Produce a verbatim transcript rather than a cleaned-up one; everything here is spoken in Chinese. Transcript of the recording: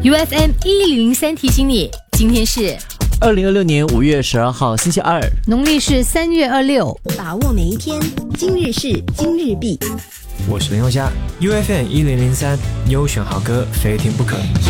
U F M 一零零三提醒你，今天是二零二六年五月十二号星期二， 农历是三月二六。 把握每一天，今日事今日毕。 我是林宥嘉 ，U F M 一零零三，优选好歌，非听不可。